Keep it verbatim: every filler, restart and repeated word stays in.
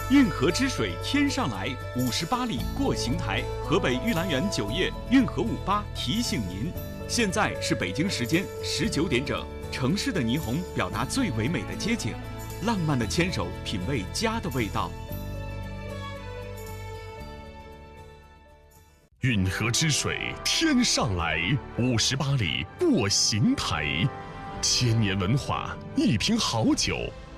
运河之水天上来，五十八里过邢台。河北玉兰园酒业运河五八提醒您，现在是北京时间十九点整。城市的霓虹表达最唯美的街景，浪漫的牵手品味家的味道。 运河之水天上来，五十八里过邢台。千年文化，一瓶好酒，